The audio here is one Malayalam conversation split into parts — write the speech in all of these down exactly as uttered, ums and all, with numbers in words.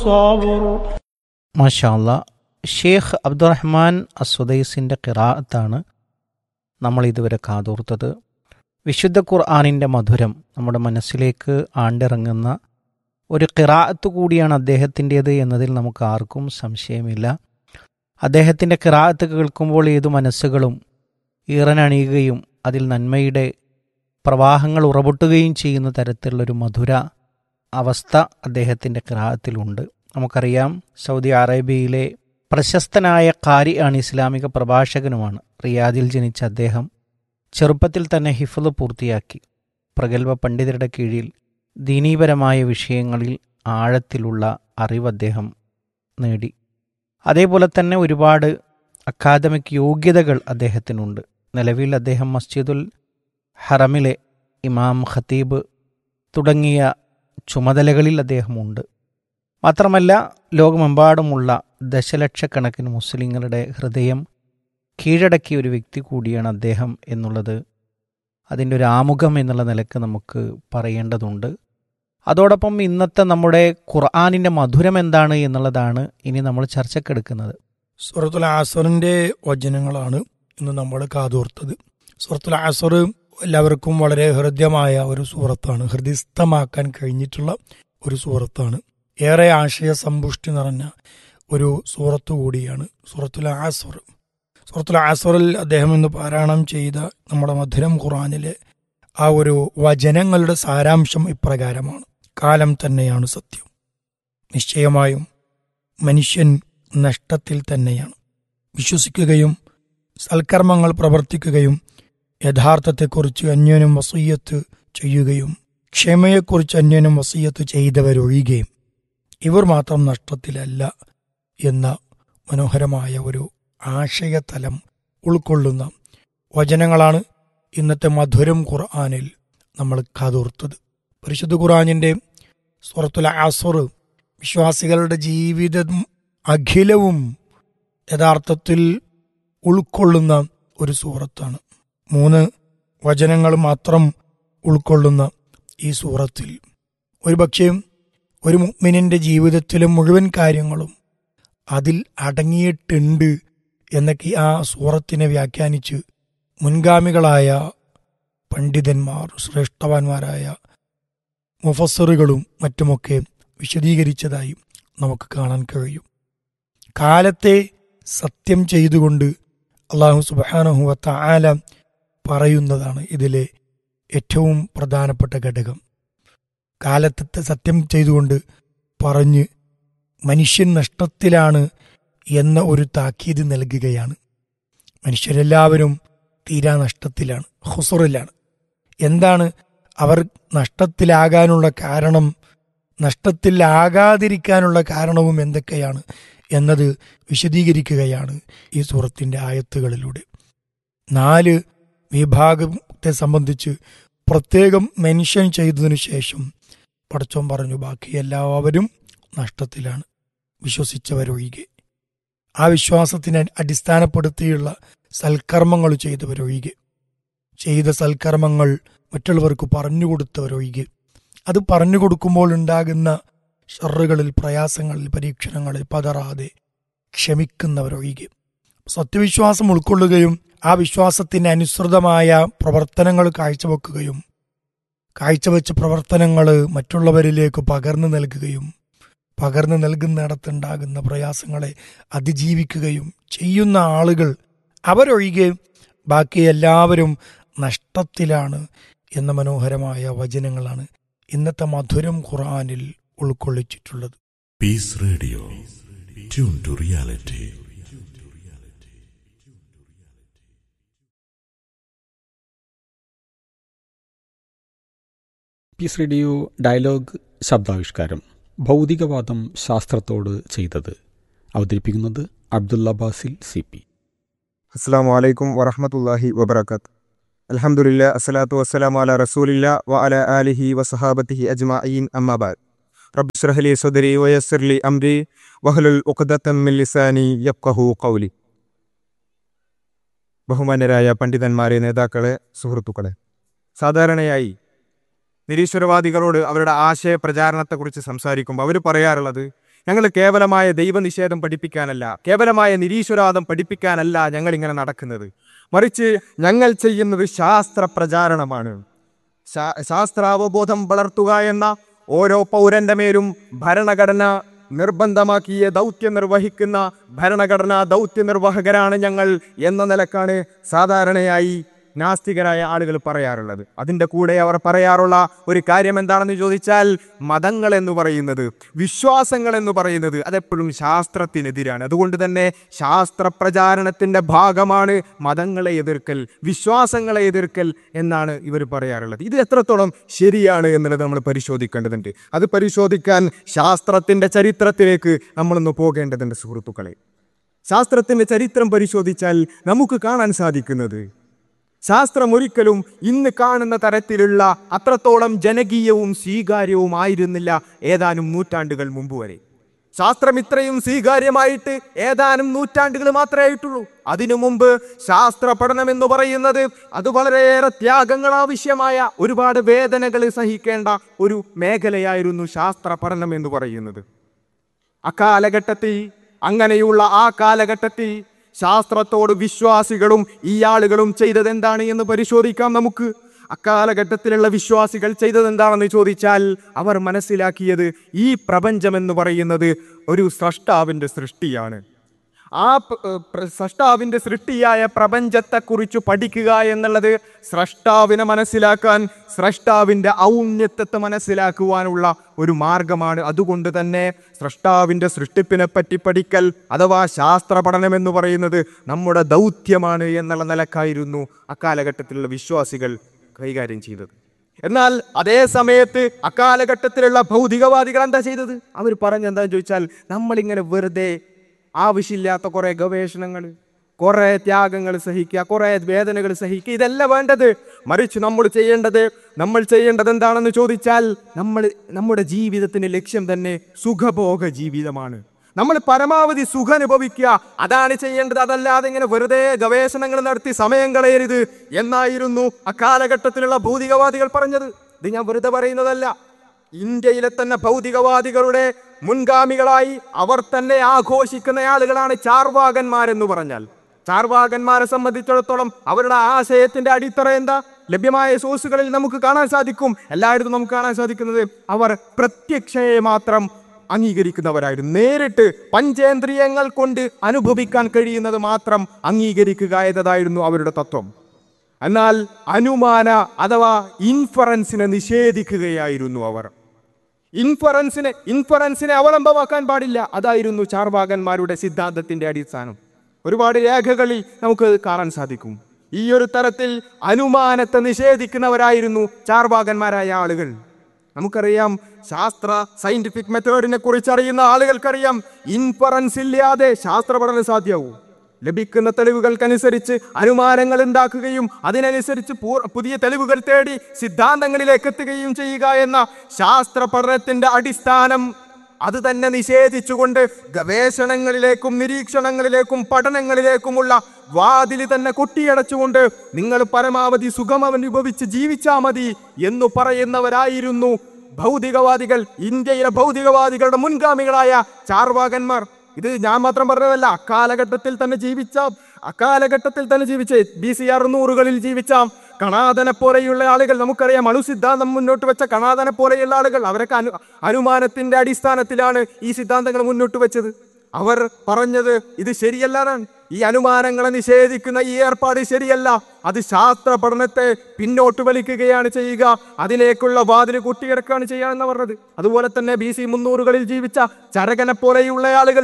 الصبر. മാഷാ അല്ലാ. ഷേഖ് അബ്ദുറഹ്മാൻ അസ്സുദൈസിൻ്റെ ഖിറാഅത്താണ് നമ്മൾ ഇതുവരെ കാതോർത്തത്. വിശുദ്ധ ഖുർആനിൻ്റെ മധുരം നമ്മുടെ മനസ്സിലേക്ക് ആണ്ടിറങ്ങുന്ന ഒരു ഖിറാഅത്ത് കൂടിയാണ് അദ്ദേഹത്തിൻ്റേത് എന്നതിൽ നമുക്ക് ആർക്കും സംശയമില്ല. അദ്ദേഹത്തിൻ്റെ ഖിറാഅത്ത് കേൾക്കുമ്പോൾ ഏതു മനസ്സുകളും ഈറനണിയുകയും അതിൽ നന്മയുടെ പ്രവാഹങ്ങൾ ഉറപൊട്ടുകയും ചെയ്യുന്ന തരത്തിലുള്ളൊരു മധുര അവസ്ഥ അദ്ദേഹത്തിൻ്റെ ഖിറാഅത്തിലുണ്ട്. നമുക്കറിയാം, സൗദി അറേബ്യയിലെ പ്രശസ്തനായ ഖാരി ആണ്, ഇസ്ലാമിക പ്രഭാഷകനുമാണ്. റിയാദിൽ ജനിച്ച അദ്ദേഹം ചെറുപ്പത്തിൽ തന്നെ ഹിഫ്ള് പൂർത്തിയാക്കി. പ്രഗത്ഭ പണ്ഡിതരുടെ കീഴിൽ ദീനീപരമായ വിഷയങ്ങളിൽ ആഴത്തിലുള്ള അറിവ് അദ്ദേഹം നേടി. അതേപോലെ തന്നെ ഒരുപാട് അക്കാദമിക് യോഗ്യതകൾ അദ്ദേഹത്തിനുണ്ട്. നിലവിൽ അദ്ദേഹം മസ്ജിദുൽ ഹറമിലെ ഇമാം, ഖത്തീബ് തുടങ്ങിയ ചുമതലകളിൽ അദ്ദേഹമുണ്ട്. മാത്രമല്ല, ലോകമെമ്പാടുമുള്ള ദശലക്ഷക്കണക്കിന് മുസ്ലിങ്ങളുടെ ഹൃദയം കീഴടക്കിയ ഒരു വ്യക്തി കൂടിയാണ് അദ്ദേഹം എന്നുള്ളത് അതിൻ്റെ ഒരു ആമുഖം എന്നുള്ള നിലക്ക് നമുക്ക് പറയേണ്ടതുണ്ട്. അതോടൊപ്പം ഇന്നത്തെ നമ്മുടെ ഖുർആനിൻ്റെ മധുരം എന്താണ് എന്നുള്ളതാണ് ഇനി നമ്മൾ ചർച്ചക്കെടുക്കുന്നത്. സൂറത്തുൽ അസ്റിന്റെ വചനങ്ങളാണ് ഇന്ന് നമ്മൾ കാതോർത്തത്. സൂറത്തുൽ അസ്ർ എല്ലാവർക്കും വളരെ ഹൃദ്യമായ ഒരു സൂറത്താണ്, ഹൃദയസ്ഥമാക്കാൻ കഴിഞ്ഞിട്ടുള്ള ഒരു സൂറത്താണ്. ഏറെ ആശയ സമ്പുഷ്ടി നിറഞ്ഞ ഒരു സൂറത്ത് കൂടിയാണ് സൂറത്തുൽ അസ്ർ. സൂറത്തുൽ അസ്റിൽ അദ്ദേഹം ഇന്ന് പാരായണം ചെയ്ത നമ്മുടെ മധുരം ഖുർആനിലെ ആ ഒരു വചനങ്ങളുടെ സാരാംശം ഇപ്രകാരമാണ്: കാലം തന്നെയാണ് സത്യം, നിശ്ചയമായും മനുഷ്യൻ നഷ്ടത്തിൽ തന്നെയാണ്. വിശ്വസിക്കുകയും സൽക്കർമ്മങ്ങൾ പ്രവർത്തിക്കുകയും യഥാർത്ഥത്തെക്കുറിച്ച് അന്യോന്യം വസിയ്യത്ത് ചെയ്യുകയും ക്ഷമയെക്കുറിച്ച് അന്യോന്യം വസിയ്യത്ത് ചെയ്തവരൊഴികെയും ഇവർ മാത്രം നഷ്ടത്തിലല്ല എന്ന മനോഹരമായ ഒരു ആശയതലം ഉൾക്കൊള്ളുന്ന വചനങ്ങളാണ് ഇന്നത്തെ മധുരം ഖുർആനിൽ നമ്മൾ കാതോർത്തത്. പരിശുദ്ധ ഖുർആനിൻ്റെ സൂറത്തുൽ അസ്ർ വിശ്വാസികളുടെ ജീവിതം അഖിലവും യഥാർത്ഥത്തിൽ ഉൾക്കൊള്ളുന്ന ഒരു സൂറത്താണ്. മൂന്ന് വചനങ്ങൾ മാത്രം ഉൾക്കൊള്ളുന്ന ഈ സൂറത്തിൽ ഒരുപക്ഷേ ഒരു മുഅ്മിനിന്റെ ജീവിതത്തിലെ മുഴുവൻ കാര്യങ്ങളും അതിൽ അടങ്ങിയിട്ടുണ്ട് എന്നൊക്കെ ആ സൂറത്തിനെ വ്യാഖ്യാനിച്ച് മുൻഗാമികളായ പണ്ഡിതന്മാർ, ശ്രേഷ്ഠവാന്മാരായ മുഫസ്സിറുകളും മറ്റുമൊക്കെ വിശദീകരിച്ചതായി നമുക്ക് കാണാൻ കഴിയും. കാലത്തെ സത്യം ചെയ്തുകൊണ്ട് അല്ലാഹു സുബ്ഹാനഹു വ തആല പറയുന്നതാണ് ഇതിലെ ഏറ്റവും പ്രധാനപ്പെട്ട ഘടകം. കാലത്തെ സത്യം ചെയ്തുകൊണ്ട് പറഞ്ഞ് മനുഷ്യൻ നഷ്ടത്തിലാണ് എന്ന ഒരു താക്കീത് നൽകുകയാണ്. മനുഷ്യരെല്ലാവരും തീരാ നഷ്ടത്തിലാണ്, ഖുസ്റിലാണ്. എന്താണ് അവർ നഷ്ടത്തിലാകാനുള്ള കാരണം, നഷ്ടത്തിലാകാതിരിക്കാനുള്ള കാരണവും എന്തൊക്കെയാണ് എന്നത് വിശദീകരിക്കുകയാണ് ഈ സൂറത്തിൻ്റെ ആയത്തുകളിലൂടെ. നാല് വിഭാഗത്തെ സംബന്ധിച്ച് പ്രത്യേകം മെൻഷൻ ചെയ്തതിനു ശേഷം പടച്ചോൻ പറഞ്ഞു, ബാക്കി എല്ലാവരും നഷ്ടത്തിലാണ്, വിശ്വസിച്ചവരൊഴികെ. ആ വിശ്വാസത്തിനെ അടിസ്ഥാനപ്പെടുത്തിയുള്ള സൽക്കർമ്മങ്ങൾ ചെയ്തവരൊഴികെ, ചെയ്ത സൽക്കർമ്മങ്ങൾ മറ്റുള്ളവർക്ക് പറഞ്ഞുകൊടുത്തവരൊഴികെ, അത് പറഞ്ഞു കൊടുക്കുമ്പോൾ ഉണ്ടാകുന്ന ഷറുകളിൽ, പ്രയാസങ്ങളിൽ, പരീക്ഷണങ്ങളിൽ പതറാതെ ക്ഷമിക്കുന്നവരൊഴികെ, സത്യവിശ്വാസം ഉൾക്കൊള്ളുകയും ആ വിശ്വാസത്തിന് അനുസൃതമായ പ്രവർത്തനങ്ങൾ കാഴ്ചവെക്കുകയും കാഴ്ചവെച്ച പ്രവർത്തനങ്ങൾ മറ്റുള്ളവരിലേക്ക് പകർന്നു നൽകുകയും പകർന്നു നൽകുന്നിടത്തുണ്ടാകുന്ന പ്രയാസങ്ങളെ അതിജീവിക്കുകയും ചെയ്യുന്ന ആളുകൾ അവരൊഴികെ ബാക്കി എല്ലാവരും നഷ്ടത്തിലാണ് എന്ന മനോഹരമായ വചനങ്ങളാണ് ഇന്നത്തെ മധുരം ഖുർആനിൽ ഉൾക്കൊള്ളിച്ചിട്ടുള്ളത്. Piece radio, tune to reality. Piece radio dialogue ശബ്ദാവിഷ്കാരം. ഭൗതികവാദം ശാസ്ത്രത്തോട് ചെയ്തത്. അവതരിപ്പിക്കുന്നത് അബ്ദുള്ള ബാസിൽ സി പി. അസ്സലാമു അലൈക്കും വറഹ്മത്തുള്ളാഹി വബറകാത്ത്. അൽഹംദുലില്ലാ, അസ്സലാത്തു വസ്സലാമു അലാ റസൂലില്ലാ വ അലാ ആലിഹി വസഹാബത്തിഹി അജ്മഈൻ. അമ്മാ ബഅദ്. റബ്ബി ഇശ്റഹ് ലി സദ്രി വയസ്സിർ ലി അംരി വഹ്ലുൽ ഉഖ്ദതം മിൻ ലിസാനി യഫ്ഖഹു ഖൗലി. ബഹുമാന്യരായ പണ്ഡിതന്മാരെ, നേതാക്കളെ, സുഹൃത്തുക്കളെ, സാധാരണയായി നിരീശ്വരവാദികളോട് അവരുടെ ആശയ പ്രചാരണത്തെക്കുറിച്ച് സംസാരിക്കുമ്പോൾ അവർ പറയാറുള്ളത് ഞങ്ങൾ കേവലമായ ദൈവനിഷേധം പഠിപ്പിക്കാനല്ല, കേവലമായ നിരീശ്വരവാദം പഠിപ്പിക്കാനല്ല ഞങ്ങൾ ഇങ്ങനെ നടക്കുന്നത്. മറിച്ച് ഞങ്ങൾ ചെയ്യുന്നത് ശാസ്ത്ര പ്രചാരണമാണ്. ശാസ്ത്രാവബോധം വളർത്തുക എന്ന ഓരോ പൗരന്റെ മേലും ഭരണഘടന നിർബന്ധമാക്കിയ ദൗത്യം നിർവഹിക്കുന്ന ഭരണഘടനാ ദൗത്യ നിർവാഹകരാണ് ഞങ്ങൾ എന്ന നിലക്കാണ് സാധാരണയായി നാസ്തികരായ ആളുകൾ പറയാറുള്ളത്. അതിൻ്റെ കൂടെ അവർ പറയാറുള്ള ഒരു കാര്യം എന്താണെന്ന് ചോദിച്ചാൽ, മതങ്ങൾ എന്ന് പറയുന്നത്, വിശ്വാസങ്ങൾ എന്ന് പറയുന്നത് അതെപ്പോഴും ശാസ്ത്രത്തിനെതിരാണ്. അതുകൊണ്ട് തന്നെ ശാസ്ത്ര പ്രചാരണത്തിൻ്റെ ഭാഗമാണ് മതങ്ങളെ എതിർക്കൽ, വിശ്വാസങ്ങളെ എതിർക്കൽ എന്നാണ് ഇവർ പറയാറുള്ളത്. ഇത് എത്രത്തോളം ശരിയാണ് എന്നുള്ളത് നമ്മൾ പരിശോധിക്കേണ്ടതുണ്ട്. അത് പരിശോധിക്കാൻ ശാസ്ത്രത്തിൻ്റെ ചരിത്രത്തിലേക്ക് നമ്മളൊന്ന് പോകേണ്ടതുണ്ട് സുഹൃത്തുക്കളെ. ശാസ്ത്രത്തിൻ്റെ ചരിത്രം പരിശോധിച്ചാൽ നമുക്ക് കാണാൻ സാധിക്കുന്നത്, ശാസ്ത്രം ഒരിക്കലും ഇന്ന് കാണുന്ന തരത്തിലുള്ള അത്രത്തോളം ജനകീയവും സ്വീകാര്യവും ആയിരുന്നില്ല ഏതാനും നൂറ്റാണ്ടുകൾ മുമ്പ് വരെ. ശാസ്ത്രം ഇത്രയും സ്വീകാര്യമായിട്ട് ഏതാനും നൂറ്റാണ്ടുകൾ മാത്രമേ ആയിട്ടുള്ളൂ. അതിനു മുമ്പ് ശാസ്ത്ര പഠനം എന്ന് പറയുന്നത് അത് വളരെയേറെ ത്യാഗങ്ങൾ ആവശ്യമായ, ഒരുപാട് വേദനകൾ സഹിക്കേണ്ട ഒരു മേഖലയായിരുന്നു ശാസ്ത്ര പഠനം എന്ന് പറയുന്നത്. അക്കാലഘട്ടത്തിൽ, അങ്ങനെയുള്ള ആ കാലഘട്ടത്തിൽ ശാസ്ത്രത്തോട് വിശ്വാസികളും ഈ ആളുകളും ചെയ്തത് എന്താണ് എന്ന് പരിശോധിക്കാം നമുക്ക്. അക്കാലഘട്ടത്തിലുള്ള വിശ്വാസികൾ ചെയ്തത് എന്താണെന്ന് ചോദിച്ചാൽ, അവർ മനസ്സിലാക്കിയത് ഈ പ്രപഞ്ചം എന്ന് പറയുന്നത് ഒരു സ്രഷ്ടാവിൻ്റെ സൃഷ്ടിയാണ്. ആ സ്രഷ്ടാവിൻ്റെ സൃഷ്ടിയായ പ്രപഞ്ചത്തെക്കുറിച്ച് പഠിക്കുക എന്നുള്ളത് സ്രഷ്ടാവിനെ മനസ്സിലാക്കാൻ, സ്രഷ്ടാവിൻ്റെ ഔന്നത്യത്തെ മനസ്സിലാക്കുവാനുള്ള ഒരു മാർഗമാണ്. അതുകൊണ്ട് തന്നെ സ്രഷ്ടാവിൻ്റെ സൃഷ്ടിപ്പിനെ പറ്റി പഠിക്കൽ അഥവാ ശാസ്ത്ര പഠനം എന്ന് പറയുന്നത് നമ്മുടെ ദൗത്യമാണ് എന്നുള്ള നിലക്കായിരുന്നു അക്കാലഘട്ടത്തിലുള്ള വിശ്വാസികൾ കൈകാര്യം ചെയ്തത്. എന്നാൽ അതേ സമയത്ത് അക്കാലഘട്ടത്തിലുള്ള ഭൗതികവാദികൾ എന്താ ചെയ്തത്? അവർ പറഞ്ഞെന്താന്ന് ചോദിച്ചാൽ, നമ്മളിങ്ങനെ വെറുതെ ആവശ്യമില്ലാത്ത കുറേ ഗവേഷണങ്ങൾ, കുറേ ത്യാഗങ്ങൾ സഹിക്കുക, കുറേ വേദനകൾ സഹിക്കുക, ഇതല്ല വേണ്ടത്. മറിച്ച് നമ്മൾ ചെയ്യേണ്ടത് നമ്മൾ ചെയ്യേണ്ടത് എന്താണെന്ന് ചോദിച്ചാൽ, നമ്മൾ നമ്മുടെ ജീവിതത്തിന് ലക്ഷ്യം തന്നെ സുഖഭോഗ ജീവിതമാണ്. നമ്മൾ പരമാവധി സുഖം അനുഭവിക്കുക, അതാണ് ചെയ്യേണ്ടത്. അതല്ലാതെ ഇങ്ങനെ വെറുതെ ഗവേഷണങ്ങൾ നടത്തി സമയം കളയരുത് എന്നായിരുന്നു അക്കാലഘട്ടത്തിലുള്ള ഭൗതികവാദികൾ പറഞ്ഞത്. ഇത് ഞാൻ വെറുതെ പറയുന്നതല്ല. ഇന്ത്യയിലെ തന്നെ ഭൗതികവാദികളുടെ മുൻഗാമികളായി അവർ തന്നെ ആഘോഷിക്കുന്ന ആളുകളാണ് ചാർവാകന്മാരെന്ന് പറഞ്ഞാൽ. ചാർവാകന്മാരെ സംബന്ധിച്ചിടത്തോളം അവരുടെ ആശയത്തിന്റെ അടിത്തറ എന്താ? ലഭ്യമായ സോഴ്സുകളിൽ നമുക്ക് കാണാൻ സാധിക്കും. എല്ലായിടത്തും നമുക്ക് കാണാൻ സാധിക്കുന്നത് അവർ പ്രത്യക്ഷയെ മാത്രം അംഗീകരിക്കുന്നവരായിരുന്നു. നേരിട്ട് പഞ്ചേന്ദ്രിയങ്ങൾ കൊണ്ട് അനുഭവിക്കാൻ കഴിയുന്നത് മാത്രം അംഗീകരിക്കുക എന്നതായിരുന്നു അവരുടെ തത്വം. എന്നാൽ അനുമാന അഥവാ ഇൻഫറൻസിനെ നിഷേധിക്കുകയായിരുന്നു അവർ. ഇൻഫറൻസിനെ ഇൻഫറൻസിനെ അവലംബമാക്കാൻ പാടില്ല, അതായിരുന്നു ചാർവാകന്മാരുടെ സിദ്ധാന്തത്തിന്റെ അടിസ്ഥാനം. ഒരുപാട് രേഖകളിൽ നമുക്ക് കാണാൻ സാധിക്കും. ഈ ഒരു തരത്തിൽ അനുമാനത്തെ നിഷേധിക്കുന്നവരായിരുന്നു ചാർവാകന്മാരായ ആളുകൾ. നമുക്കറിയാം, ശാസ്ത്ര സയന്റിഫിക് മെത്തേഡിനെ കുറിച്ച് അറിയുന്ന ആളുകൾക്കറിയാം, ഇൻഫറൻസ് ഇല്ലാതെ ശാസ്ത്ര പഠനം സാധ്യമാവും. ലഭിക്കുന്ന തെളിവുകൾക്കനുസരിച്ച് അനുമാനങ്ങൾ ഉണ്ടാക്കുകയും അതിനനുസരിച്ച് പുതിയ തെളിവുകൾ തേടി സിദ്ധാന്തങ്ങളിലേക്ക് എത്തുകയും ചെയ്യുക എന്ന ശാസ്ത്ര പഠനത്തിന്റെ അടിസ്ഥാനം അത് തന്നെ നിഷേധിച്ചുകൊണ്ട് ഗവേഷണങ്ങളിലേക്കും നിരീക്ഷണങ്ങളിലേക്കും പഠനങ്ങളിലേക്കുമുള്ള വാതിൽ തന്നെ കൊട്ടിയടച്ചുകൊണ്ട് നിങ്ങൾ പരമാവധി സുഖം അനുഭവിച്ച് ജീവിച്ചാൽ മതി എന്ന് പറയുന്നവരായിരുന്നു ഭൗതികവാദികൾ, ഇന്ത്യയിലെ ഭൗതികവാദികളുടെ മുൻഗാമികളായ ചാർവാകന്മാർ. ഇത് ഞാൻ മാത്രം പറഞ്ഞതല്ല, അക്കാലഘട്ടത്തിൽ തന്നെ ജീവിച്ച അക്കാലഘട്ടത്തിൽ തന്നെ ജീവിച്ച ബി സി അറുന്നൂറുകളിൽ ജീവിച്ച കണാദനെ പോലെയുള്ള ആളുകൾ, നമുക്കറിയാം അണുസിദ്ധാന്തം മുന്നോട്ട് വെച്ച കണാദനെ പോലെയുള്ള ആളുകൾ, അവരൊക്കെ അനു അനുമാനത്തിന്റെ അടിസ്ഥാനത്തിലാണ് ഈ സിദ്ധാന്തങ്ങൾ മുന്നോട്ട് വെച്ചത്. അവർ പറഞ്ഞത് ഇത് ശരിയല്ലാതാണ്, ഈ അനുമാനങ്ങളെ നിഷേധിക്കുന്ന ഈ ഏർപ്പാട് ശരിയല്ല, അത് ശാസ്ത്ര പഠനത്തെ പിന്നോട്ട് വലിക്കുകയാണ് ചെയ്യുക, അതിലേക്കുള്ള വാതിൽ കുട്ടിയിറക്കുകയാണ് ചെയ്യാമെന്ന് പറഞ്ഞത്. അതുപോലെ തന്നെ ബി സി മുന്നൂറുകളിൽ ജീവിച്ച ചരകനെ പോലെയുള്ള ആളുകൾ,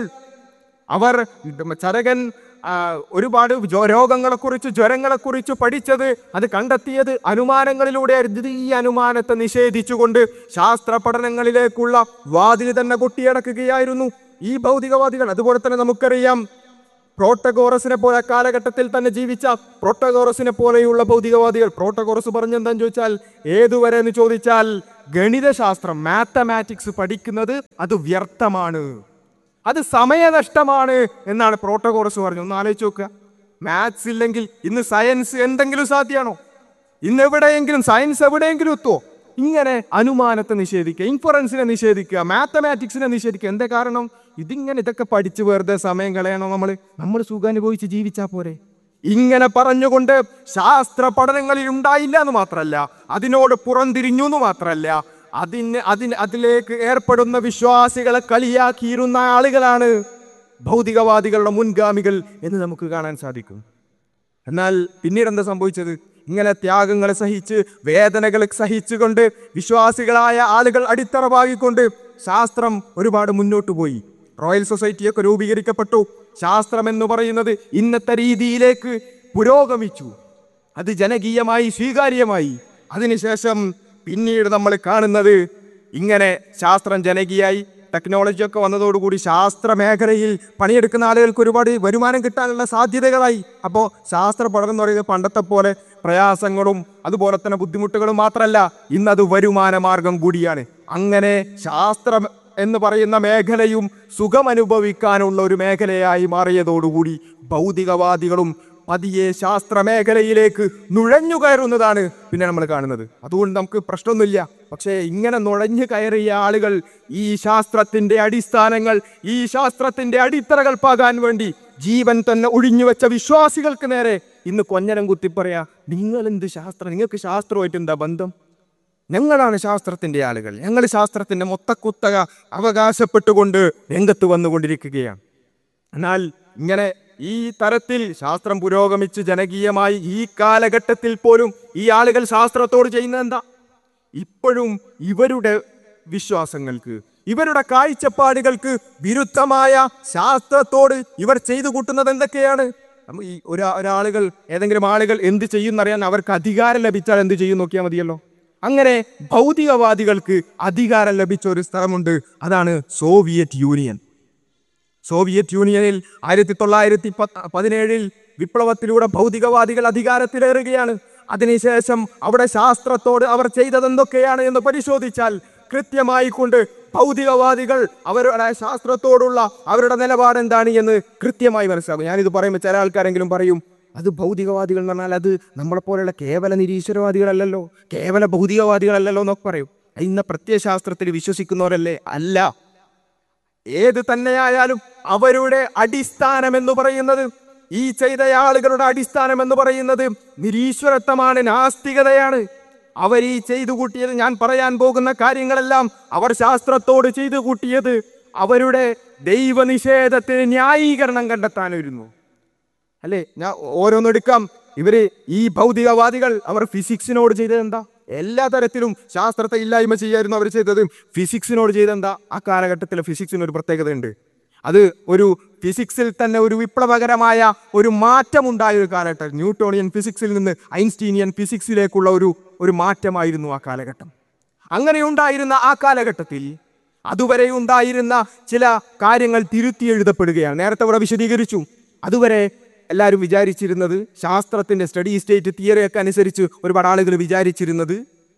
അവർ ചരകൻ ഒരുപാട് രോഗങ്ങളെക്കുറിച്ച് ജ്വരങ്ങളെക്കുറിച്ച് പഠിച്ചത്, അത് കണ്ടെത്തിയത് അനുമാനങ്ങളിലൂടെയായിരുന്നു. ഈ അനുമാനത്തെ നിഷേധിച്ചുകൊണ്ട് ശാസ്ത്ര പഠനങ്ങളിലേക്കുള്ള വാതിൽ തന്നെ കൊട്ടിയടക്കുകയായിരുന്നു ഈ ഭൗതികവാദികൾ. അതുപോലെ തന്നെ നമുക്കറിയാം, പ്രോട്ടഗോറസിനെ പോലെ കാലഘട്ടത്തിൽ തന്നെ ജീവിച്ച പ്രോട്ടഗോറസിനെ പോലെയുള്ള ഭൗതികവാദികൾ. പ്രോട്ടഗോറസ് പറഞ്ഞെന്താന്ന് ചോദിച്ചാൽ, ഏതുവരെ എന്ന് ചോദിച്ചാൽ, ഗണിതശാസ്ത്രം മാത്തമാറ്റിക്സ് പഠിക്കുന്നത് അത് വ്യർത്ഥമാണ്, അത് സമയനഷ്ടമാണ് എന്നാണ് പ്രോട്ടഗോറസ് പറഞ്ഞു. ഒന്ന് ആലോചിച്ച് നോക്കുക, മാത്സ് ഇല്ലെങ്കിൽ ഇന്ന് സയൻസ് എന്തെങ്കിലും സാധ്യമാണോ? ഇന്ന് എവിടെയെങ്കിലും സയൻസ് എവിടെയെങ്കിലും എത്തുമോ? ഇങ്ങനെ അനുമാനത്തെ നിഷേധിക്കുക, ഇൻഫറൻസിനെ നിഷേധിക്കുക, മാത്തമാറ്റിക്സിനെ നിഷേധിക്കുക. എന്താ കാരണം? ഇതിങ്ങനെ ഇതൊക്കെ പഠിച്ച് വെറുതെ സമയം കളയണോ? നമ്മൾ നമ്മൾ സുഖാനുഭവിച്ച് ജീവിച്ചാൽ പോരെ? ഇങ്ങനെ പറഞ്ഞുകൊണ്ട് ശാസ്ത്ര പഠനങ്ങളിൽ ഉണ്ടായില്ല എന്ന് മാത്രമല്ല, അതിനോട് പുറംതിരിഞ്ഞു എന്ന് മാത്രമല്ല, അതിന് അതിന് അതിലേക്ക് ഏർപ്പെടുന്ന വിശ്വാസികളെ കളിയാക്കിയിരുന്ന ആളുകളാണ് ഭൗതികവാദികളുടെ മുൻഗാമികൾ എന്ന് നമുക്ക് കാണാൻ സാധിക്കും. എന്നാൽ പിന്നീട് എന്താ സംഭവിച്ചത്? ഇങ്ങനെ ത്യാഗങ്ങളെ സഹിച്ച് വേദനകൾ സഹിച്ചുകൊണ്ട് വിശ്വാസികളായ ആളുകൾ അടിത്തറ പാകിക്കൊണ്ട് ശാസ്ത്രം ഒരുപാട് മുന്നോട്ട് പോയി. റോയൽ സൊസൈറ്റിയൊക്കെ രൂപീകരിക്കപ്പെട്ടു. ശാസ്ത്രം എന്ന് പറയുന്നത് ഇന്നത്തെ രീതിയിലേക്ക് പുരോഗമിച്ചു. അത് ജനകീയമായി സ്വീകാര്യമായി. അതിനുശേഷം പിന്നീട് നമ്മൾ കാണുന്നത് ഇങ്ങനെ ശാസ്ത്രം ജനകീയായി, ടെക്നോളജിയൊക്കെ വന്നതോടുകൂടി ശാസ്ത്ര മേഖലയിൽ പണിയെടുക്കുന്ന ആളുകൾക്ക് ഒരുപാട് വരുമാനം കിട്ടാനുള്ള സാധ്യതകളായി. അപ്പോൾ ശാസ്ത്ര പഠനം എന്ന് പറയുന്നത് പണ്ടത്തെ പോലെ പ്രയാസങ്ങളും അതുപോലെ തന്നെ ബുദ്ധിമുട്ടുകളും മാത്രമല്ല, ഇന്നത് വരുമാന മാർഗം കൂടിയാണ്. അങ്ങനെ ശാസ്ത്രം എന്ന് പറയുന്ന മേഖലയും സുഖമനുഭവിക്കാനുള്ള ഒരു മേഖലയായി മാറിയതോടുകൂടി ഭൗതികവാദികളും പതിയെ ശാസ്ത്ര മേഖലയിലേക്ക് നുഴഞ്ഞു കയറുന്നതാണ് പിന്നെ നമ്മൾ കാണുന്നത്. അതുകൊണ്ട് നമുക്ക് പ്രശ്നമൊന്നുമില്ല. പക്ഷേ ഇങ്ങനെ നുഴഞ്ഞു കയറിയ ആളുകൾ ഈ ശാസ്ത്രത്തിന്റെ അടിസ്ഥാനങ്ങൾ, ഈ ശാസ്ത്രത്തിന്റെ അടിത്തറകൾ പാകാൻ വേണ്ടി ജീവൻ തന്നെ ഒഴിഞ്ഞു വെച്ച വിശ്വാസികൾക്ക് നേരെ ഇന്ന് കൊഞ്ഞനം കുത്തി പറയാ, നിങ്ങൾ എന്ത് ശാസ്ത്രം, നിങ്ങൾക്ക് ശാസ്ത്രമായിട്ട് എന്താ ബന്ധം? ഞങ്ങളാണ് ശാസ്ത്രത്തിന്റെ ആളുകൾ, ഞങ്ങൾ ശാസ്ത്രത്തിന്റെ മൊത്തക്കുത്തക അവകാശപ്പെട്ടുകൊണ്ട് രംഗത്ത് വന്നുകൊണ്ടിരിക്കുകയാണ്. എന്നാൽ ഇങ്ങനെ ഈ തരത്തിൽ ശാസ്ത്രം പുരോഗമിച്ച് ജനകീയമായി ഈ കാലഘട്ടത്തിൽ പോലും ഈ ആളുകൾ ശാസ്ത്രത്തോട് ചെയ്യുന്നത് എന്താ? ഇപ്പോഴും ഇവരുടെ വിശ്വാസങ്ങൾക്ക്, ഇവരുടെ കാഴ്ചപ്പാടുകൾക്ക് വിരുദ്ധമായ ശാസ്ത്രത്തോട് ഇവർ ചെയ്തു കൂട്ടുന്നത് എന്തൊക്കെയാണ്? നമ്മൾ ഈ ഒരാ ഒരാളുകൾ ഏതെങ്കിലും ആളുകൾ എന്ത് ചെയ്യുന്നറിയാൻ അവർക്ക് അധികാരം ലഭിച്ചാൽ എന്ത് ചെയ്യും നോക്കിയാൽ മതിയല്ലോ. അങ്ങനെ ഭൗതികവാദികൾക്ക് അധികാരം ലഭിച്ച ഒരു സ്ഥലമുണ്ട്, അതാണ് സോവിയറ്റ് യൂണിയൻ. സോവിയറ്റ് യൂണിയനിൽ ആയിരത്തി തൊള്ളായിരത്തി പതിനേഴിൽ വിപ്ലവത്തിലൂടെ ഭൗതികവാദികൾ അധികാരത്തിലേറുകയാണ്. അതിനുശേഷം അവിടെ ശാസ്ത്രത്തോട് അവർ ചെയ്തത് എന്തൊക്കെയാണ് എന്ന് പരിശോധിച്ചാൽ കൃത്യമായി കൊണ്ട് ഭൗതികവാദികൾ അവരുടെ ശാസ്ത്രത്തോടുള്ള അവരുടെ നിലപാട് എന്താണ് എന്ന് കൃത്യമായി മനസ്സിലാക്കും. ഞാനിത് പറയുമ്പോൾ ചില ആൾക്കാരെങ്കിലും പറയും, അത് ഭൗതികവാദികൾ എന്ന് പറഞ്ഞാൽ അത് നമ്മളെപ്പോലെയുള്ള കേവല നിരീശ്വരവാദികളല്ലല്ലോ, കേവല ഭൗതികവാദികളല്ലല്ലോ എന്നൊക്കെ പറയും. ഇന്ന പ്രത്യയശാസ്ത്രത്തിൽ വിശ്വസിക്കുന്നവരല്ലേ? അല്ല. ഏത് തന്നെയായാലും അവരുടെ അടിസ്ഥാനം എന്ന് പറയുന്നത്, ഈ ചെയ്ത ആളുകളുടെ അടിസ്ഥാനം എന്ന് പറയുന്നത് നിരീശ്വരത്വമാണ്, നാസ്തികതയാണ്. അവർ ഈ ചെയ്തു കൂട്ടിയത്, ഞാൻ പറയാൻ പോകുന്ന കാര്യങ്ങളെല്ലാം അവർ ശാസ്ത്രത്തോട് ചെയ്തു കൂട്ടിയത് അവരുടെ ദൈവനിഷേധത്തിന് ന്യായീകരണം കണ്ടെത്താനായിരുന്നു. അല്ലേ? ഞാൻ ഓരോന്നെടുക്കാം. ഇവര് ഈ ഭൗതികവാദികൾ അവർ ഫിസിക്സിനോട് ചെയ്തത് എന്താ? എല്ലാ തരത്തിലും ശാസ്ത്രത്തെ ഇല്ലായ്മ ചെയ്യായിരുന്നു അവർ ചെയ്തത്. ഫിസിക്സിനോട് ചെയ്തെന്താ? ആ കാലഘട്ടത്തിലെ ഫിസിക്സിന് ഒരു പ്രത്യേകതയുണ്ട്. അത് ഒരു ഫിസിക്സിൽ തന്നെ ഒരു വിപ്ലവകരമായ ഒരു മാറ്റമുണ്ടായ ഒരു കാലഘട്ടം. ന്യൂട്ടോണിയൻ ഫിസിക്സിൽ നിന്ന് ഐൻസ്റ്റീനിയൻ ഫിസിക്സിലേക്കുള്ള ഒരു ഒരു മാറ്റമായിരുന്നു ആ കാലഘട്ടം. അങ്ങനെ ഉണ്ടായിരുന്ന ആ കാലഘട്ടത്തിൽ അതുവരെ ഉണ്ടായിരുന്ന ചില കാര്യങ്ങൾ തിരുത്തി എഴുതപ്പെടുകയാണ്. നേരത്തെ ഇവിടെ വിശദീകരിച്ചു. അതുവരെ എല്ലാവരും വിചാരിച്ചിരുന്നത്, ശാസ്ത്രത്തിന്റെ സ്റ്റഡി സ്റ്റേറ്റ് തിയറിയൊക്കെ അനുസരിച്ച് ഒരുപാട് ആളുകൾ വിചാരിച്ചിരുന്നത്,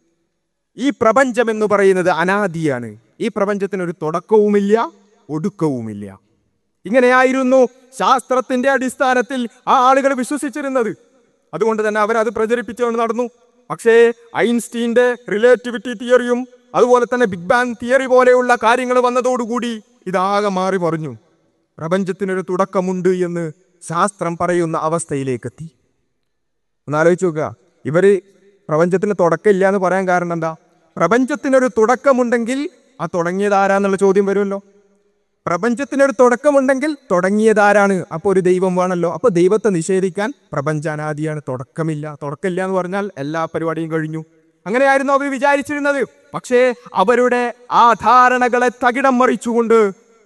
ഈ പ്രപഞ്ചം എന്ന് പറയുന്നത് അനാദിയാണ്, ഈ പ്രപഞ്ചത്തിനൊരു തുടക്കവുമില്ല ഒടുക്കവുമില്ല. ഇങ്ങനെയായിരുന്നു ശാസ്ത്രത്തിന്റെ അടിസ്ഥാനത്തിൽ ആ ആളുകൾ വിശ്വസിച്ചിരുന്നത്. അതുകൊണ്ട് തന്നെ അവരത് പ്രചരിപ്പിച്ചുകൊണ്ട് നടന്നു. പക്ഷേ ഐൻസ്റ്റീന്റെ റിലേറ്റിവിറ്റി തിയറിയും അതുപോലെ തന്നെ ബിഗ് ബാങ് തിയറി പോലെയുള്ള കാര്യങ്ങൾ വന്നതോടുകൂടി ഇതാകെ മാറി പറഞ്ഞു. പ്രപഞ്ചത്തിനൊരു തുടക്കമുണ്ട് എന്ന് ശാസ്ത്രം പറയുന്ന അവസ്ഥയിലേക്കെത്തി. ഒന്നാലോചിച്ച് നോക്കുക, ഇവര് പ്രപഞ്ചത്തിന് തുടക്കമില്ല എന്ന് പറയാൻ കാരണം എന്താ? പ്രപഞ്ചത്തിനൊരു തുടക്കമുണ്ടെങ്കിൽ ആ തുടങ്ങിയത് ആരാന്നുള്ള ചോദ്യം വരുമല്ലോ. പ്രപഞ്ചത്തിനൊരു തുടക്കമുണ്ടെങ്കിൽ തുടങ്ങിയതാരാണ്? അപ്പോൾ ഒരു ദൈവം വേണമല്ലോ. അപ്പോൾ ദൈവത്തെ നിഷേധിക്കാൻ പ്രപഞ്ച അനാദിയാണ്, തുടക്കമില്ല. തുടക്കമില്ല എന്ന് പറഞ്ഞാൽ എല്ലാ പരിപാടിയും കഴിഞ്ഞു. അങ്ങനെയായിരുന്നു അവർ വിചാരിച്ചിരുന്നത്. പക്ഷേ അവരുടെ ആ ധാരണകളെ തകിടം മറിച്ചുകൊണ്ട്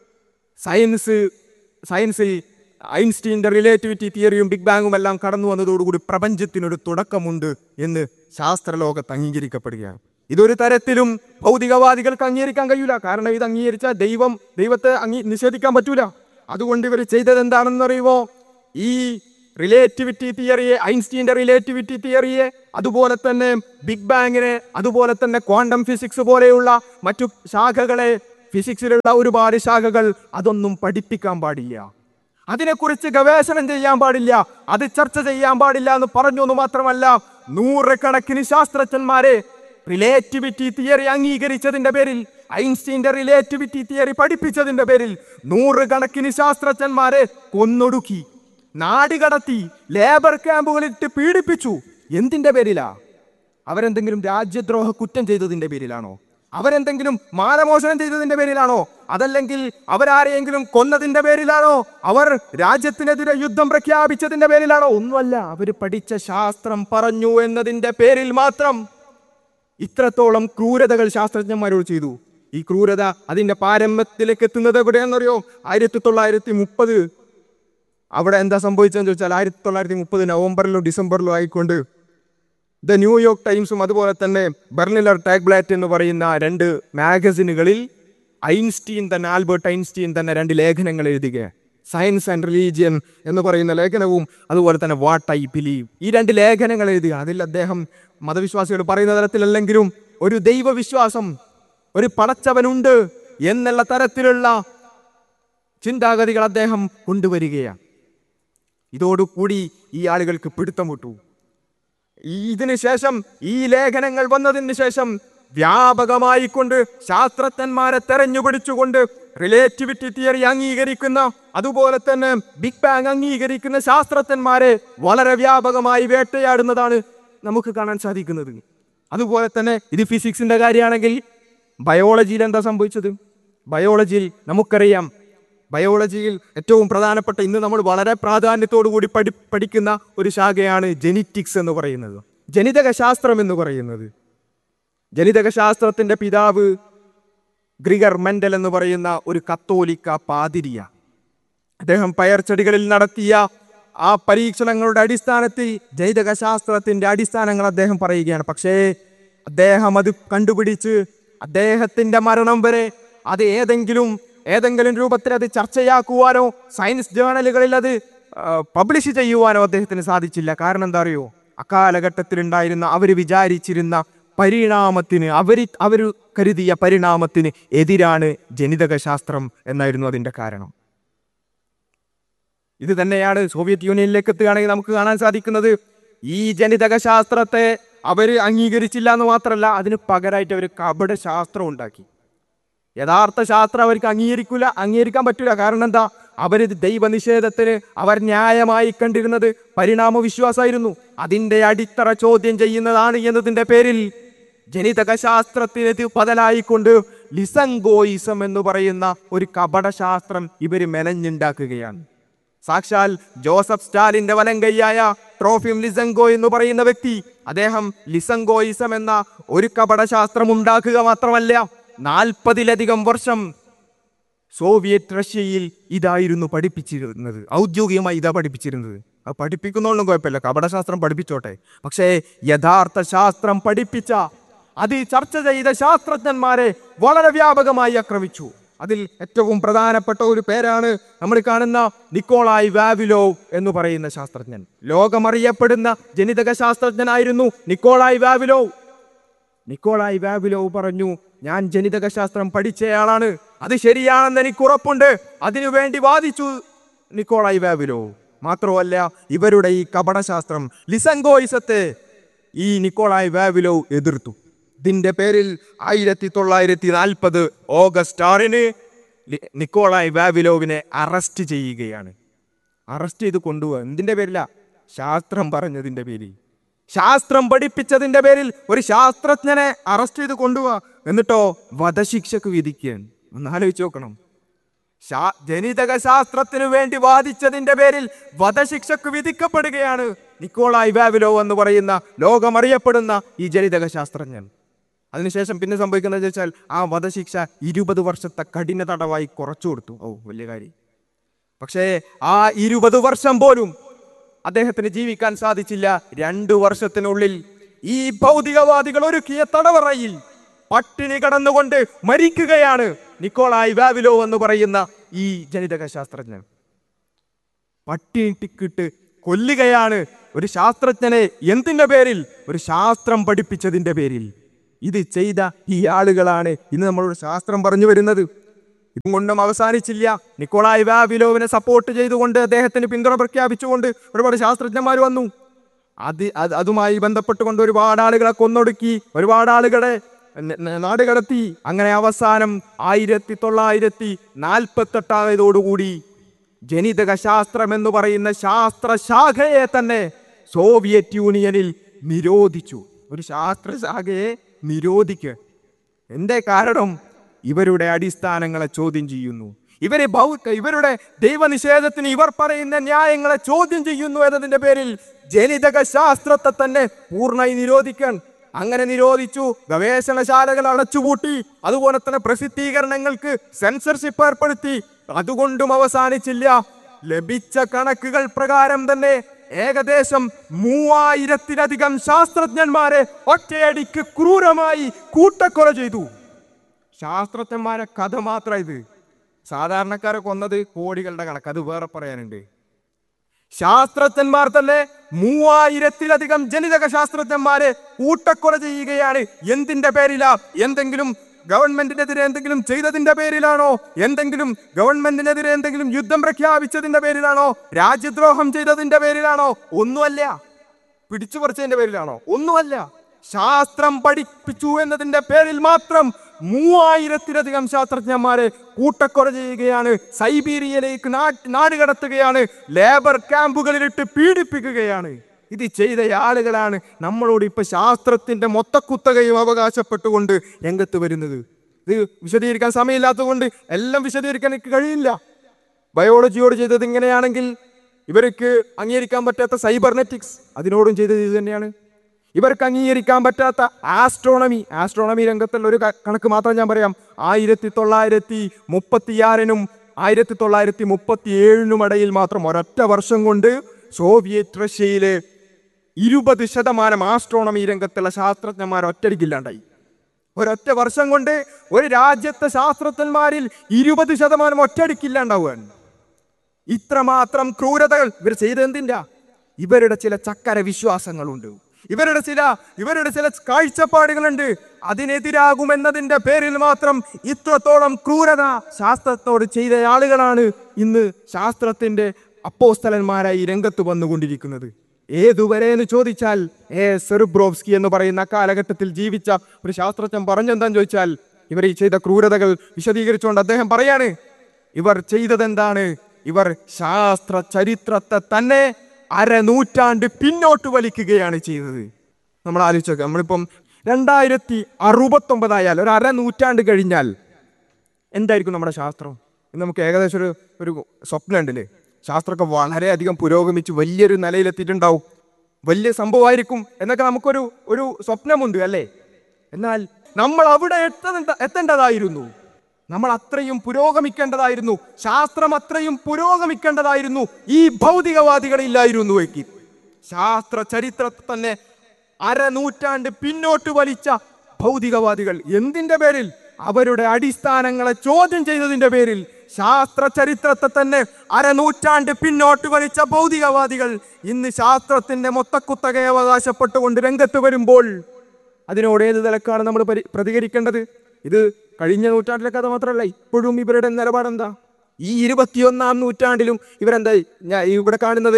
സയൻസ് സയൻസിൽ ഐൻസ്റ്റീൻ്റെ റിലേറ്റിവിറ്റി തിയറിയും ബിഗ് ബാങ്ങും എല്ലാം കടന്നു വന്നതോടുകൂടി പ്രപഞ്ചത്തിനൊരു തുടക്കമുണ്ട് എന്ന് ശാസ്ത്രലോകത്ത് അംഗീകരിക്കപ്പെടുകയാണ്. ഇതൊരു തരത്തിലും ഭൗതികവാദികൾക്ക് അംഗീകരിക്കാൻ കഴിയൂല. കാരണം ഇത് അംഗീകരിച്ചാൽ ദൈവം ദൈവത്തെ അംഗീ നിഷേധിക്കാൻ പറ്റൂല. അതുകൊണ്ട് ഇവർ ചെയ്തത് എന്താണെന്ന് അറിയുമോ? ഈ റിലേറ്റിവിറ്റി തിയറിയെ, ഐൻസ്റ്റീൻ്റെ റിലേറ്റിവിറ്റി തിയറിയെ, അതുപോലെ തന്നെ ബിഗ് ബാങ്ങിനെ, അതുപോലെ തന്നെ ക്വാണ്ടം ഫിസിക്സ് പോലെയുള്ള മറ്റു ശാഖകളെ, ഫിസിക്സിലുള്ള ഒരുപാട് ശാഖകൾ, അതൊന്നും പഠിപ്പിക്കാൻ പാടില്ല, അതിനെക്കുറിച്ച് ഗവേഷണം ചെയ്യാൻ പാടില്ല, അത് ചർച്ച ചെയ്യാൻ പാടില്ല എന്ന് പറഞ്ഞു എന്ന് മാത്രമല്ല, നൂറുകണക്കിന് ശാസ്ത്രജ്ഞന്മാരെ റിലേറ്റിവിറ്റി തിയറി അംഗീകരിച്ചതിന്റെ പേരിൽ, ഐൻസ്റ്റീന്റെ റിലേറ്റിവിറ്റി തിയറി പഠിപ്പിച്ചതിന്റെ പേരിൽ നൂറുകണക്കിന് ശാസ്ത്രജ്ഞന്മാരെ കൊന്നൊടുക്കി, നാടുകടത്തി, ലേബർ ക്യാമ്പുകളിട്ട് പീഡിപ്പിച്ചു. എന്തിന്റെ പേരിലാ? അവരെന്തെങ്കിലും രാജ്യദ്രോഹ കുറ്റം ചെയ്തതിന്റെ പേരിലാണോ? അവരെന്തെങ്കിലും മാനമോഷണം ചെയ്തതിന്റെ പേരിലാണോ? അതല്ലെങ്കിൽ അവരാരെയെങ്കിലും കൊന്നതിന്റെ പേരിലാണോ? അവർ രാജ്യത്തിനെതിരെ യുദ്ധം പ്രഖ്യാപിച്ചതിന്റെ പേരിലാണോ? ഒന്നുമല്ല. അവർ പഠിച്ച ശാസ്ത്രം പറഞ്ഞു എന്നതിന്റെ പേരിൽ മാത്രം ഇത്രത്തോളം ക്രൂരതകൾ ശാസ്ത്രജ്ഞന്മാരോട് ചെയ്തു. ഈ ക്രൂരത അതിന്റെ പാരമ്യത്തിലേക്ക് എത്തുന്നത് എവിടെയാണെന്നറിയോ? ആയിരത്തി തൊള്ളായിരത്തി മുപ്പത് അവിടെ എന്താ സംഭവിച്ചതെന്ന് ചോദിച്ചാൽ, ആയിരത്തി തൊള്ളായിരത്തി മുപ്പത് നവംബറിലോ ഡിസംബറിലോ ആയിക്കൊണ്ട് ദ ന്യൂയോർക്ക് ടൈംസും അതുപോലെ തന്നെ ബെർലിനർ ടാഗ്ബ്ലാറ്റ് എന്ന് പറയുന്ന രണ്ട് മാഗസിനുകളിൽ ഐൻസ്റ്റീൻ തന്നെ, ആൽബർട്ട് ഐൻസ്റ്റീൻ തന്നെ രണ്ട് ലേഖനങ്ങൾ എഴുതുക. സയൻസ് ആൻഡ് റിലീജിയൻ എന്ന് പറയുന്ന ലേഖനവും അതുപോലെ തന്നെ വാട്ട് ഐ ബിലീവ്, ഈ രണ്ട് ലേഖനങ്ങൾ എഴുതുക. അതിൽ അദ്ദേഹം മതവിശ്വാസികൾ പറയുന്ന തരത്തിലല്ലെങ്കിലും ഒരു ദൈവവിശ്വാസം, ഒരു പടച്ചവനുണ്ട് എന്നുള്ള തരത്തിലുള്ള ചിന്താഗതികൾ അദ്ദേഹം കൊണ്ടുവരികയാണ്. ഇതോടുകൂടി ഈ ആളുകൾക്ക് പിടുത്തം വിട്ടു. ഇതിന് ശേഷം, ഈ ലേഖനങ്ങൾ വന്നതിന് ശേഷം വ്യാപകമായി കൊണ്ട് ശാസ്ത്രജ്ഞന്മാരെ തെരഞ്ഞുപിടിച്ചുകൊണ്ട് റിലേറ്റിവിറ്റി തിയറി അംഗീകരിക്കുന്ന, അതുപോലെ തന്നെ ബിഗ് ബാങ് അംഗീകരിക്കുന്ന ശാസ്ത്രജ്ഞന്മാരെ വളരെ വ്യാപകമായി വേട്ടയാടുന്നതാണ് നമുക്ക് കാണാൻ സാധിക്കുന്നത്. അതുപോലെ തന്നെ ഇത് ഫിസിക്സിന്റെ കാര്യമാണെങ്കിൽ ബയോളജിയിൽ എന്താ സംഭവിച്ചത്? ബയോളജിയിൽ നമുക്കറിയാം, ബയോളജിയിൽ ഏറ്റവും പ്രധാനപ്പെട്ട, ഇന്ന് നമ്മൾ വളരെ പ്രാധാന്യത്തോടു കൂടി പഠി പഠിക്കുന്ന ഒരു ശാഖയാണ് ജെനറ്റിക്സ് എന്ന് പറയുന്നത്, ജനിതക ശാസ്ത്രം എന്ന് പറയുന്നത്. ജനിതക ശാസ്ത്രത്തിന്റെ പിതാവ് ഗ്രിഗർ മെൻഡൽ എന്ന് പറയുന്ന ഒരു കത്തോലിക്ക പാതിരിയ. അദ്ദേഹം പയർച്ചെടികളിൽ നടത്തിയ ആ പരീക്ഷണങ്ങളുടെ അടിസ്ഥാനത്തിൽ ജനിതക ശാസ്ത്രത്തിന്റെ അടിസ്ഥാനങ്ങൾ അദ്ദേഹം പറയുകയാണ്. പക്ഷേ അദ്ദേഹം അത് കണ്ടുപിടിച്ച് അദ്ദേഹത്തിന്റെ മരണം വരെ അത് ഏതെങ്കിലും ഏതെങ്കിലും രൂപത്തിൽ അത് ചർച്ചയാക്കുവാനോ സയൻസ് ജേണലുകളിൽ അത് പബ്ലിഷ് ചെയ്യുവാനോ അദ്ദേഹത്തിന് സാധിച്ചില്ല. കാരണം എന്താ അറിയോ? അക്കാലഘട്ടത്തിലുണ്ടായിരുന്ന അവർ വിചാരിച്ചിരുന്ന പരിണാമത്തിന്, അവർ അവർ കരുതിയ പരിണാമത്തിന് എതിരാണ് ജനിതക ശാസ്ത്രം എന്നായിരുന്നു അതിൻ്റെ കാരണം. ഇത് തന്നെയാണ് സോവിയറ്റ് യൂണിയനിലേക്ക് എത്തുകയാണെങ്കിൽ നമുക്ക് കാണാൻ സാധിക്കുന്നത്. ഈ ജനിതക ശാസ്ത്രത്തെ അവർ അംഗീകരിച്ചില്ല എന്ന് മാത്രമല്ല, അതിന് പകരമായിട്ട് അവർ കപട ശാസ്ത്രം ഉണ്ടാക്കി. യഥാർത്ഥ ശാസ്ത്രം അവർക്ക് അംഗീകരിക്കില്ല, അംഗീകരിക്കാൻ പറ്റില്ല. കാരണം എന്താ? അവരിത് ദൈവനിഷേധത്തിന് അവർ ന്യായമായി കണ്ടിരുന്നത് പരിണാമ വിശ്വാസമായിരുന്നു. അതിൻ്റെ അടിത്തറ ചോദ്യം ചെയ്യുന്നതാണ് എന്നതിൻ്റെ പേരിൽ ജനിതക ശാസ്ത്രത്തിന് ബദലായിക്കൊണ്ട് ലിസംഗോയിസം എന്ന് പറയുന്ന ഒരു കപടശാസ്ത്രം ഇവർ മെനഞ്ഞുണ്ടാക്കുകയാണ്. സാക്ഷാൽ ജോസഫ് സ്റ്റാലിന്റെ വലങ്കയ്യായ ട്രോഫിം ലിസംഗോ എന്ന് പറയുന്ന വ്യക്തി, അദ്ദേഹം ലിസംഗോയിസം എന്ന ഒരു കപടശാസ്ത്രം ഉണ്ടാക്കുക മാത്രമല്ല, നാൽപ്പതിലധികം വർഷം സോവിയറ്റ് റഷ്യയിൽ ഇതായിരുന്നു പഠിപ്പിച്ചിരുന്നത്. ഔദ്യോഗികമായി ഇതാ പഠിപ്പിച്ചിരുന്നത്. അത് പഠിപ്പിക്കുന്നോണ്ടും കുഴപ്പമില്ല, കപടശാസ്ത്രം പഠിപ്പിച്ചോട്ടെ. പക്ഷേ യഥാർത്ഥ ശാസ്ത്രം പഠിപ്പിച്ച, അത് ചർച്ച ചെയ്ത ശാസ്ത്രജ്ഞന്മാരെ വളരെ വ്യാപകമായി ആക്രമിച്ചു. അതിൽ ഏറ്റവും പ്രധാനപ്പെട്ട ഒരു പേരാണ് നമ്മൾ കാണുന്ന നിക്കോളായ് വാവിലോവ് എന്ന് പറയുന്ന ശാസ്ത്രജ്ഞൻ. ലോകമറിയപ്പെടുന്ന ജനിതക ശാസ്ത്രജ്ഞനായിരുന്നു നിക്കോളായ് വാവിലോവ്. നിക്കോളായ് വാവിലോവ് പറഞ്ഞു, ഞാൻ ജനിതക ശാസ്ത്രം പഠിച്ചയാളാണ്, അത് ശരിയാണെന്ന് എനിക്ക് ഉറപ്പുണ്ട്. അതിനുവേണ്ടി വാദിച്ചു നിക്കോളായ് വാവിലോവ്. മാത്രമല്ല, ഇവരുടെ ഈ കപടശാസ്ത്രം ലിസംഗോയിസത്തെ ഈ നിക്കോളായ് വാവിലോവ് എതിർത്തു. ഇതിന്റെ പേരിൽ ആയിരത്തി തൊള്ളായിരത്തി നാൽപ്പത് ഓഗസ്റ്റ് ആറിന് നിക്കോളായ് വാവിലോവിനെ അറസ്റ്റ് ചെയ്യുകയാണ്. അറസ്റ്റ് ചെയ്ത് കൊണ്ടുപോവുക എന്തിന്റെ പേരില? ശാസ്ത്രം പറഞ്ഞതിന്റെ പേരിൽ, ശാസ്ത്രം പഠിപ്പിച്ചതിന്റെ പേരിൽ ഒരു ശാസ്ത്രജ്ഞനെ അറസ്റ്റ് ചെയ്ത് കൊണ്ടുപോവുക. എന്നിട്ടോ വധശിക്ഷക്ക് വിധിക്കുകയാണ്. ഒന്ന് ആലോചിച്ച് നോക്കണം. ശാ ജനിതക ശാസ്ത്രത്തിനു വേണ്ടി വാദിച്ചതിന്റെ പേരിൽ വധശിക്ഷക്ക് വിധിക്കപ്പെടുകയാണ് നിക്കോളായ് വാവിലോവ് എന്ന് പറയുന്ന ലോകമറിയപ്പെടുന്ന ഈ ജനിതക ശാസ്ത്രജ്ഞൻ. അതിനുശേഷം പിന്നെ സംഭവിക്കുന്നത് വെച്ചാൽ ആ വധശിക്ഷ ഇരുപത് വർഷത്തെ കഠിന തടവായി കുറച്ചു കൊടുത്തു. ഓ, വലിയ കാര്യം. പക്ഷേ ആ ഇരുപത് വർഷം പോലും അദ്ദേഹത്തിന് ജീവിക്കാൻ സാധിച്ചില്ല. രണ്ടു വർഷത്തിനുള്ളിൽ ഈ ഭൗതികവാദികൾ ഒരുക്കിയ തടവറയിൽ പട്ടിണി കടന്നുകൊണ്ട് മരിക്കുകയാണ് നിക്കോളായ് വാവിലോവ് എന്ന് പറയുന്ന ഈ ജനിതക ശാസ്ത്രജ്ഞൻ. പട്ടിണിക്കിട്ട് കൊല്ലുകയാണ് ഒരു ശാസ്ത്രജ്ഞനെ. എന്തിന്റെ പേരിൽ? ഒരു ശാസ്ത്രം പഠിപ്പിച്ചതിന്റെ പേരിൽ. ഇത് ചെയ്ത ഈ ആളുകളാണ് ഇന്ന് നമ്മളോട് ശാസ്ത്രം പറഞ്ഞു വരുന്നത്. ഇതും കൊണ്ടും അവസാനിച്ചില്ല. നിക്കോളായ് വാവിലോവിനെ സപ്പോർട്ട് ചെയ്തുകൊണ്ട്, അദ്ദേഹത്തിന് പിന്തുണ പ്രഖ്യാപിച്ചുകൊണ്ട് ഒരുപാട് ശാസ്ത്രജ്ഞന്മാർ വന്നു. അത് അത് അതുമായി ബന്ധപ്പെട്ടുകൊണ്ട് ഒരുപാട് ആളുകളെ കൊന്നൊടുക്കി, ഒരുപാട് ആളുകളെ നാട് കടത്തി. അങ്ങനെ അവസാനം ആയിരത്തി തൊള്ളായിരത്തി നാൽപ്പത്തി എട്ടായതോടുകൂടി ജനിതക ശാസ്ത്രം എന്ന് പറയുന്ന ശാസ്ത്രശാഖയെ തന്നെ സോവിയറ്റ് യൂണിയനിൽ നിരോധിച്ചു. ഒരു ശാസ്ത്രശാഖയെ നിരോധിക്കുക. എന്തേ കാരണം? ഇവരുടെ അടിസ്ഥാനങ്ങളെ ചോദ്യം ചെയ്യുന്നു. ഇവരെ ബൗദ്ധ ഇവരുടെ ദൈവനിഷേധത്തിന് ഇവർ പറയുന്ന ന്യായങ്ങളെ ചോദ്യം ചെയ്യുന്നു എന്നതിന്റെ പേരിൽ ജനിതക ശാസ്ത്രത്തെ തന്നെ പൂർണ്ണമായി നിരോധിക്കാൻ. അങ്ങനെ നിരോധിച്ചു. ഗവേഷണശാലകൾ അടച്ചുപൂട്ടി. അതുപോലെ തന്നെ പ്രസിദ്ധീകരണങ്ങൾക്ക് സെൻസർഷിപ്പ് ഏർപ്പെടുത്തി. അതുകൊണ്ടും അവസാനിച്ചില്ല. ലഭിച്ച കണക്കുകൾ പ്രകാരം തന്നെ ഏകദേശം മൂവായിരത്തിലധികം ശാസ്ത്രജ്ഞന്മാരെ ഒറ്റയടിക്ക് ക്രൂരമായി കൂട്ടക്കൊല ചെയ്തു. ശാസ്ത്രജ്ഞന്മാരെ കഥ മാത്രം ഇത്. സാധാരണക്കാരെ കൊന്നത് കോടികളുടെ കണക്ക്, അത് വേറെ പറയാനുണ്ട്. ശാസ്ത്രജ്ഞന്മാർ തന്നെ മൂവായിരത്തിലധികം ജനിതക ശാസ്ത്രജ്ഞന്മാരെ കൂട്ടക്കൊല ചെയ്യുകയാണ്. എന്തിന്റെ പേരിലാ? എന്തെങ്കിലും ഗവൺമെന്റിനെതിരെ എന്തെങ്കിലും ചെയ്തതിന്റെ പേരിലാണോ? എന്തെങ്കിലും ഗവൺമെന്റിനെതിരെ എന്തെങ്കിലും യുദ്ധം പ്രഖ്യാപിച്ചതിന്റെ പേരിലാണോ? രാജ്യദ്രോഹം ചെയ്തതിന്റെ പേരിലാണോ? ഒന്നുമല്ല. പിടിച്ചു പറിച്ചതിന്റെ പേരിലാണോ? ഒന്നുമല്ല. ശാസ്ത്രം പഠിപ്പിച്ചു എന്നതിന്റെ പേരിൽ മാത്രം മൂവായിരത്തിലധികം ശാസ്ത്രജ്ഞന്മാരെ കൂട്ടക്കൊല ചെയ്യുകയാണ്. സൈബീരിയയിലേക്ക് നാട് കടത്തുകയാണ്. ലേബർ ക്യാമ്പുകളിലിട്ട് പീഡിപ്പിക്കുകയാണ്. ഇത് ചെയ്ത ആളുകളാണ് നമ്മളോട് ഇപ്പൊ ശാസ്ത്രത്തിന്റെ മൊത്തക്കുത്തകയും അവകാശപ്പെട്ടുകൊണ്ട് രംഗത്ത് വരുന്നത്. ഇത് വിശദീകരിക്കാൻ സമയമില്ലാത്തത് കൊണ്ട് എല്ലാം വിശദീകരിക്കാൻ എനിക്ക് കഴിയില്ല. ബയോളജിയോട് ചെയ്തത് ഇങ്ങനെയാണെങ്കിൽ ഇവർക്ക് അംഗീകരിക്കാൻ പറ്റാത്ത സൈബർനെറ്റിക്സ് അതിനോടും ചെയ്തത് ഇത് തന്നെയാണ്. ഇവർക്ക് അംഗീകരിക്കാൻ പറ്റാത്ത ആസ്ട്രോണമി ആസ്ട്രോണമി രംഗത്തുള്ള ഒരു കണക്ക് മാത്രം ഞാൻ പറയാം. ആയിരത്തി തൊള്ളായിരത്തി മുപ്പത്തിയാറിനും ആയിരത്തി തൊള്ളായിരത്തി മുപ്പത്തി ഏഴിനും ഇടയിൽ മാത്രം ഒരൊറ്റ വർഷം കൊണ്ട് സോവിയറ്റ് റഷ്യയിലെ ഇരുപത് ശതമാനം ആസ്ട്രോണമി രംഗത്തുള്ള ശാസ്ത്രജ്ഞന്മാർ ഒറ്റടിക്കില്ലാണ്ടായി. ഒരൊറ്റ വർഷം കൊണ്ട് ഒരു രാജ്യത്തെ ശാസ്ത്രജ്ഞന്മാരിൽ ഇരുപത് ശതമാനം ഒറ്റടിക്കില്ലാണ്ടാവുക. ഇത്രമാത്രം ക്രൂരതകൾ ഇവർ ചെയ്തെന്തിൻ്റെ? ഇവരുടെ ചില ചക്കര വിശ്വാസങ്ങളുണ്ട്. ഇവരുടെ ചില ഇവരുടെ ചില കാഴ്ചപ്പാടുകളുണ്ട്. അതിനെതിരാകുമെന്നതിന്റെ പേരിൽ മാത്രം ഇത്രത്തോളം ക്രൂരത ശാസ്ത്രത്തോട് ചെയ്ത ആളുകളാണ് ഇന്ന് ശാസ്ത്രത്തിന്റെ അപ്പോസ്തലന്മാരായി രംഗത്ത് വന്നുകൊണ്ടിരിക്കുന്നത്. ഏതുവരെ എന്ന് ചോദിച്ചാൽ എ സെറുബ്രോവ്സ്കി എന്ന് പറയുന്ന കാലഘട്ടത്തിൽ ജീവിച്ച ഒരു ശാസ്ത്രജ്ഞൻ പറഞ്ഞെന്താന്ന് ചോദിച്ചാൽ, ഇവർ ഈ ചെയ്ത ക്രൂരതകൾ വിശദീകരിച്ചുകൊണ്ട് അദ്ദേഹം പറയാണ്, ഇവർ ചെയ്തതെന്താണ്? ഇവർ ശാസ്ത്ര ചരിത്രത്തെ തന്നെ അരനൂറ്റാണ്ട് പിന്നോട്ട് വലിക്കുകയാണ് ചെയ്തത്. നമ്മൾ ആലോചിച്ചോക്കാം. നമ്മളിപ്പം രണ്ടായിരത്തി അറുപത്തൊമ്പതായാൽ ഒരു അരനൂറ്റാണ്ട് കഴിഞ്ഞാൽ എന്തായിരിക്കും നമ്മുടെ ശാസ്ത്രം? നമുക്ക് ഏകദേശം ഒരു ഒരു സ്വപ്നം ഉണ്ടല്ലേ? ശാസ്ത്രമൊക്കെ വളരെയധികം പുരോഗമിച്ച് വലിയൊരു നിലയിലെത്തിയിട്ടുണ്ടാവും, വലിയ സംഭവമായിരിക്കും എന്നൊക്കെ നമുക്കൊരു ഒരു സ്വപ്നമുണ്ട് അല്ലേ? എന്നാൽ നമ്മൾ അവിടെ എത്തേണ്ട എത്തേണ്ടതായിരുന്നു. നമ്മൾ അത്രയും പുരോഗമിക്കേണ്ടതായിരുന്നു. ശാസ്ത്രം അത്രയും പുരോഗമിക്കേണ്ടതായിരുന്നു. ഈ ഭൗതികവാദികളില്ലായിരുന്നു എങ്കിൽ ശാസ്ത്ര ചരിത്രത്തെ തന്നെ അരനൂറ്റാണ്ട് പിന്നോട്ട് വലിച്ച ഭൗതികവാദികൾ എന്തിന്റെ പേരിൽ? അവരുടെ അടിസ്ഥാനങ്ങളെ ചോദ്യം ചെയ്തതിന്റെ പേരിൽ ശാസ്ത്ര ചരിത്രത്തെ തന്നെ അരനൂറ്റാണ്ട് പിന്നോട്ട് വലിച്ച ഭൗതികവാദികൾ ഇന്ന് ശാസ്ത്രത്തിന്റെ മൊത്തക്കുത്തകയെ അവകാശപ്പെട്ടുകൊണ്ട് രംഗത്ത് വരുമ്പോൾ അതിനോട് ഏത് നിലക്കാണ് നമ്മൾ പ്രതികരിക്കേണ്ടത്? ഇത് കഴിഞ്ഞ നൂറ്റാണ്ടിലെ കഥ മാത്രമല്ല, ഇപ്പോഴും ഇവരുടെ നിലപാടെന്താ? ഈ ഇരുപത്തിയൊന്നാം നൂറ്റാണ്ടിലും ഇവരെന്താ? ഞാൻ ഇവിടെ കാണുന്നത്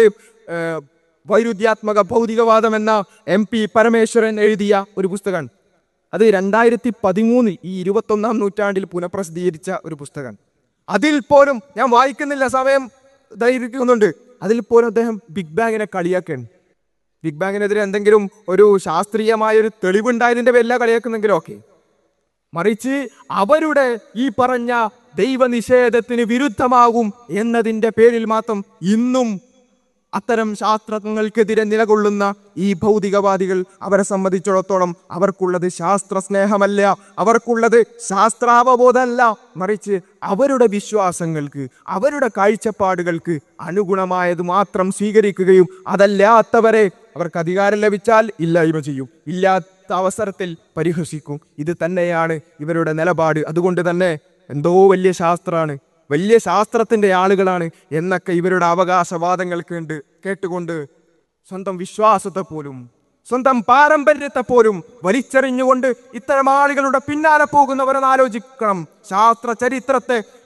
വൈരുദ്ധ്യാത്മക ഭൗതികവാദം എന്ന എം പി പരമേശ്വരൻ എഴുതിയ ഒരു പുസ്തകമാണ്. അത് രണ്ടായിരത്തി പതിമൂന്ന് ഈ ഇരുപത്തൊന്നാം നൂറ്റാണ്ടിൽ പുനഃപ്രസിദ്ധീകരിച്ച ഒരു പുസ്തകമാണ്. അതിൽ പോലും ഞാൻ വായിക്കുന്നില്ല, സമയം ദൈർഘ്യക്കുന്നുണ്ട്. അതിൽ പോലും അദ്ദേഹം ബിഗ് ബാങ്ങിനെ കളിയാക്കാണ്. ബിഗ് ബാങ്ങിനെതിരെ എന്തെങ്കിലും ഒരു ശാസ്ത്രീയമായൊരു തെളിവുണ്ടായതിൻ്റെ പേരില്ല കളിയാക്കുന്നെങ്കിലും ഓക്കെ, മറിച്ച് അവരുടെ ഈ പറഞ്ഞ ദൈവനിഷേധത്തിന് വിരുദ്ധമാകും എന്നതിൻ്റെ പേരിൽ മാത്രം ഇന്നും അത്തരം ശാസ്ത്രങ്ങൾക്കെതിരെ നിലകൊള്ളുന്ന ഈ ഭൗതികവാദികൾ, അവരെ സംബന്ധിച്ചിടത്തോളം അവർക്കുള്ളത് ശാസ്ത്ര സ്നേഹമല്ല, അവർക്കുള്ളത് ശാസ്ത്രാവബോധമല്ല, മറിച്ച് അവരുടെ വിശ്വാസങ്ങൾക്ക്, അവരുടെ കാഴ്ചപ്പാടുകൾക്ക് അനുഗുണമായത് മാത്രം സ്വീകരിക്കുകയും അതല്ലാത്തവരെ അവർക്ക് അധികാരം ലഭിച്ചാൽ ഇല്ലായ്മ ചെയ്യും, ഇല്ലാത്ത അവസരത്തിൽ പരിഹസിക്കും. ഇത് തന്നെയാണ് ഇവരുടെ നിലപാട്. അതുകൊണ്ട് തന്നെ എന്തോ വലിയ ശാസ്ത്രമാണ്, വലിയ ശാസ്ത്രത്തിന്റെ ആളുകളാണ് എന്നൊക്കെ ഇവരുടെ അവകാശവാദങ്ങൾക്ക് ഉണ്ട് കേട്ടുകൊണ്ട് സ്വന്തം വിശ്വാസത്തെ പോലും സ്വന്തം പാരമ്പര്യത്തെ പോലും വലിച്ചെറിഞ്ഞുകൊണ്ട് ഇത്തരം ആളുകളുടെ പിന്നാലെ പോകുന്നവരെന്ന് ആലോചിക്കണം. ശാസ്ത്ര ചരിത്രത്തെ